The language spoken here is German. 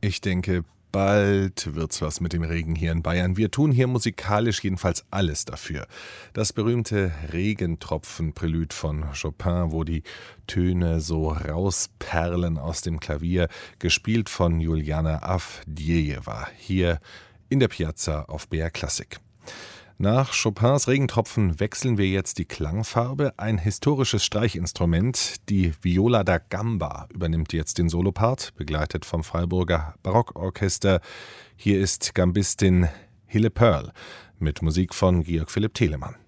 Ich denke, bald wird's was mit dem Regen hier in Bayern. Wir tun hier musikalisch jedenfalls alles dafür. Das berühmte Regentropfen-Prälud von Chopin, wo die Töne so rausperlen aus dem Klavier, gespielt von Juliana Avdjejewa, hier in der Piazza auf BR Klassik. Nach Chopins Regentropfen wechseln wir jetzt die Klangfarbe. Ein historisches Streichinstrument, die Viola da Gamba, übernimmt jetzt den Solopart, begleitet vom Freiburger Barockorchester. Hier ist Gambistin Hille Pearl mit Musik von Georg Philipp Telemann.